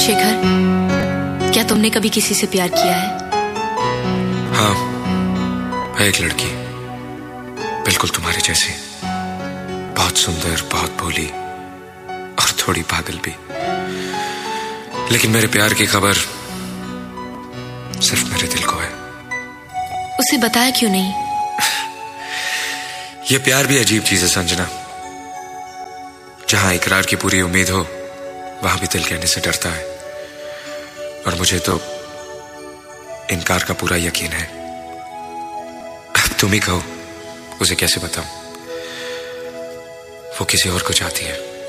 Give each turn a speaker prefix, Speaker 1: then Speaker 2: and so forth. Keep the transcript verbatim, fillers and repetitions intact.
Speaker 1: शेखर, क्या तुमने कभी किसी से प्यार किया है?
Speaker 2: हाँ, है एक लड़की, बिल्कुल तुम्हारी जैसी, बहुत सुंदर, बहुत भोली और थोड़ी पागल भी। लेकिन मेरे प्यार की खबर सिर्फ मेरे दिल को है।
Speaker 1: उसे बताया क्यों नहीं?
Speaker 2: ये प्यार भी अजीब चीज है संजना। जहां इकरार की पूरी उम्मीद हो, वहां भी दिल कहने से डरता है। और मुझे तो इनकार का पूरा यकीन है। अब तुम ही कहो, उसे कैसे बताऊं? वो किसी और को चाहती है।